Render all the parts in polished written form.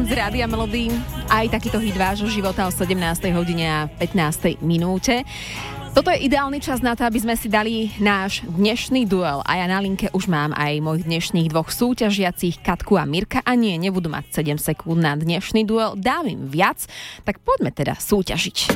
z Rádia Melody. Aj takýto hit vášho života o 17. hodine a 15. minúte. Toto je ideálny čas na to, aby sme si dali náš dnešný duel. A ja na linke už mám aj mojich dnešných dvoch súťažiacich, Katku a Mirka. A nie, nebudú mať 7 sekúnd na dnešný duel, dám im viac. Tak poďme teda súťažiť.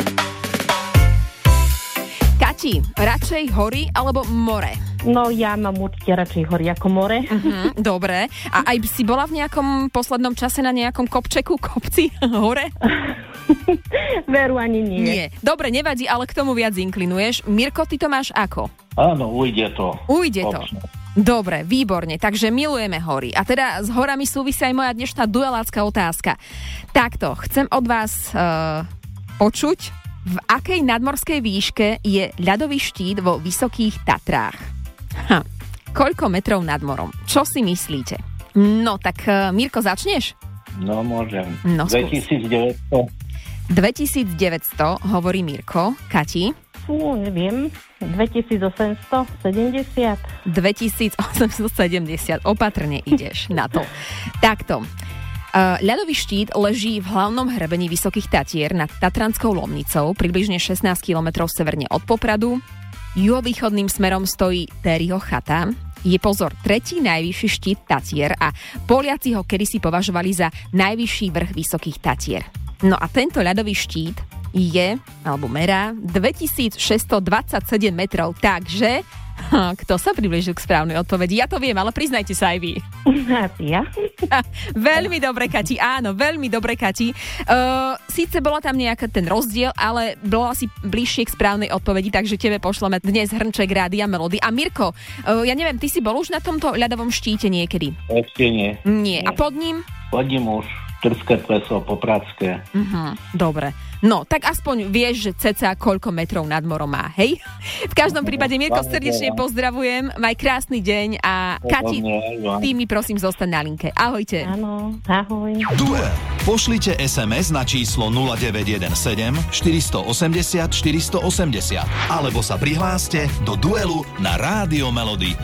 Kati, radšej hory alebo more? No ja mám určite radšej hory ako more. Dobre. A aj si bola v nejakom poslednom čase na nejakom kopci hore? Veru ani nie. Nie. Dobre, nevadí, ale k tomu viac inklinuješ. Mirko, ty to máš ako? Áno, ujde to. Ujde to. Dobre, výborne, takže milujeme hory. A teda s horami súvisí aj moja dnešná duelácka otázka. Takto, chcem od vás počuť, v akej nadmorskej výške je ľadový štít vo Vysokých Tatrách? Koľko metrov nad morom? Čo si myslíte? No, tak Mirko, začneš? No, môžem. No, 2900. 2900, hovorí Mirko. Kati? Fú, neviem. 2870. 2870. Opatrne ideš na to. Takto. Ľadový štít leží v hlavnom hrebení Vysokých Tatier nad Tatranskou Lomnicou, približne 16 km severne od Popradu. Juhovýchodným smerom stojí Tériho chata. Je pozor, tretí najvyšší štít Tatier a Poliaci ho kedysi považovali za najvyšší vrch Vysokých Tatier. No a tento ľadový štít je, alebo merá, 2627 metrov, takže kto sa priblížil k správnej odpovedi? Ja to viem, ale priznajte sa aj vy. Ja? Veľmi dobre, Kati, áno, veľmi dobre, Kati. Síce bola tam nejaký ten rozdiel, ale bola si bližšie k správnej odpovedi, takže tebe pošleme dnes hrnček Rádia Melody. A Mirko, ja neviem, ty si bol už na tomto ľadovom štíte niekedy? Ešte nie. Nie. A pod ním? Pod ním už Trské pleso, Popradské. Dobre. No, tak aspoň vieš, že cca koľko metrov nad morom má, hej? V každom prípade, Mirko, srdečne pozdravujem, maj krásny deň a Kati, ty mi prosím zostaň na linke. Ahojte. Áno, ahoj. Duel. Pošlite SMS na číslo 0917 480 480 alebo sa prihláste do duelu na Rádio Melody.